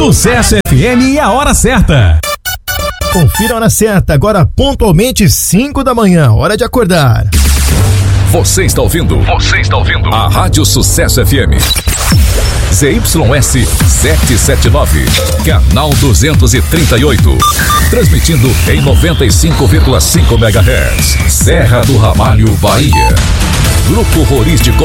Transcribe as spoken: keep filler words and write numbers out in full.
Sucesso F M e a hora certa. Confira a hora certa, agora pontualmente cinco da manhã, hora de acordar. Você está ouvindo? Você está ouvindo? A Rádio Sucesso F M. Z Y S setecentos e setenta e nove, canal duzentos e trinta e oito. Transmitindo em noventa e cinco vírgula cinco megahertz. Serra do Ramalho, Bahia. Grupo Roriz de